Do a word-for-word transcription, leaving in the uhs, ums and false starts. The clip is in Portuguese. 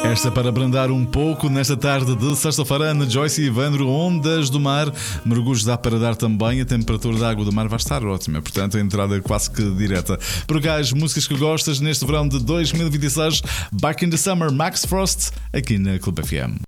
Esta para brandar um pouco nesta tarde de sexta-feira. Ana Joyce e Ivandro, ondas do mar. Mergulhos dá para dar também. A temperatura da água do mar vai estar ótima, portanto a entrada é quase que direta. Por cá as músicas que gostas neste verão de dois mil e vinte e seis. Back in the Summer, Max Frost, aqui na Clube F M.